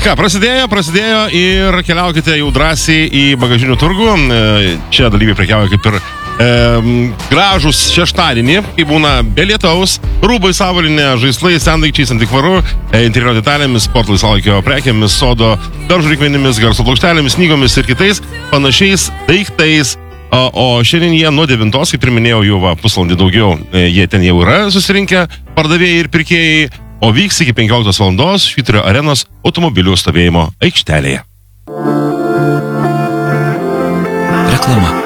Ką, prasidėjo ir keliaukite jau drąsiai į bagažinių turgų. Čia dalyviai prekiauja kaip ir gražus šeštadienį, kai būna be lietaus, rūbai, savalinė, žaislai, sendaikčiais, antikvaru, interjero detalėmis, sporto laisvalaikio prekėmis, sodo daržo reikmenimis, garso plokštelėmis, knygomis ir kitais panašiais daiktais. O šiandien jie nuo 9, kaip ir minėjau, jau pusvalandį daugiau, jie ten jau yra susirinkę, pardavėjai ir pirkėjai, o vyks iki 15 valandos Švyturio arenos automobilių stovėjimo aikštelėje. Reklama.